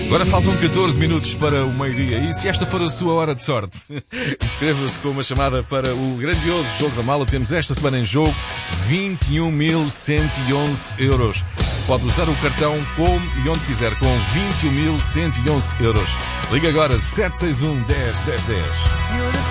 Agora faltam 14 minutos para o meio-dia e se esta for a sua hora de sorte, inscreva-se com uma chamada para o grandioso Jogo da Mala. Temos esta semana em jogo 21.111 euros. Pode usar o cartão como e onde quiser com 21.111 euros. Liga agora 761 10 10 10.